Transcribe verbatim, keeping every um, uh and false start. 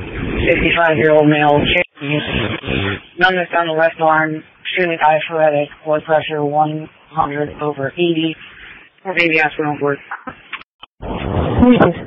fifty-five-year-old male, numbness on the left arm, extremely diaphoretic, blood pressure one hundred over eighty, or maybe aspirin over. Who is this?